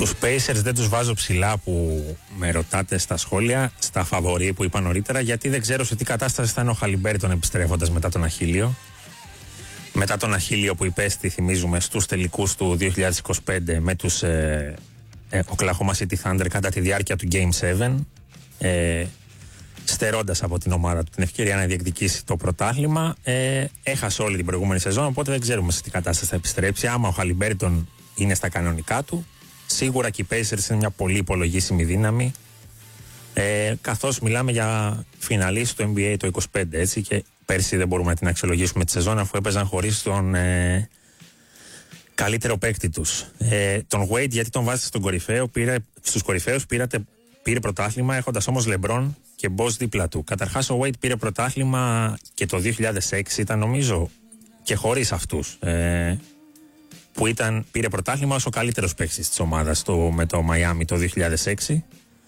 Τους Pacers δεν τους βάζω ψηλά που με ρωτάτε στα σχόλια, στα φαβορί που είπα νωρίτερα, γιατί δεν ξέρω σε τι κατάσταση θα είναι ο Χαλιμπέρτον επιστρέφοντας μετά τον Αχίλιο. Μετά τον Αχίλιο που υπέστη, θυμίζουμε, στους τελικούς του 2025 με τους Oklahoma City Thunder κατά τη διάρκεια του Game 7, στερώντας από την ομάδα του την ευκαιρία να διεκδικήσει το πρωτάθλημα. Έχασε όλη την προηγούμενη σεζόν, οπότε δεν ξέρουμε σε τι κατάσταση θα επιστρέψει. Άμα ο Χαλιμπέρτον είναι στα κανονικά του, σίγουρα και οι Pacers είναι μια πολύ υπολογίσιμη δύναμη. Καθώς μιλάμε για φιναλίστ του NBA το 25, έτσι, και πέρσι δεν μπορούμε να την αξιολογήσουμε τη σεζόν αφού έπαιζαν χωρίς τον καλύτερο παίκτη τους. Τον Wade, γιατί τον βάζετε στον κορυφαίο, στους κορυφαίους πήρε πρωτάθλημα έχοντας όμως LeBron και Boss δίπλα του. Καταρχάς ο Wade πήρε πρωτάθλημα και το 2006 ήταν, νομίζω, και χωρίς αυτούς, που πήρε πρωτάθλημα ως ο καλύτερος παίκτης της ομάδας με το Miami το 2006.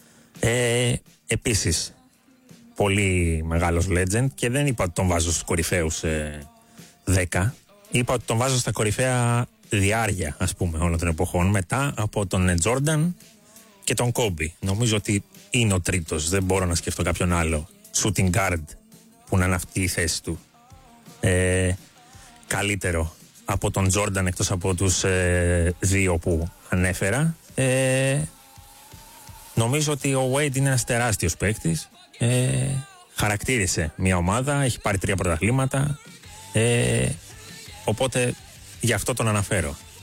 Επίσης πολύ μεγάλος legend, και δεν είπα ότι τον βάζω στους κορυφαίους 10, είπα ότι τον βάζω στα κορυφαία διάρκεια, ας πούμε, όλων των εποχών, μετά από τον Jordan και τον Kobe. Νομίζω ότι είναι ο τρίτος, δεν μπορώ να σκεφτώ κάποιον άλλο shooting guard που να είναι αυτή η θέση του καλύτερο από τον Jordan, εκτός από τους δύο που ανέφερα. Νομίζω ότι ο Wade είναι ένας τεράστιος παίκτης, χαρακτήρισε μια ομάδα, έχει πάρει 3 πρωταθλήματα, οπότε γι' αυτό τον αναφέρω.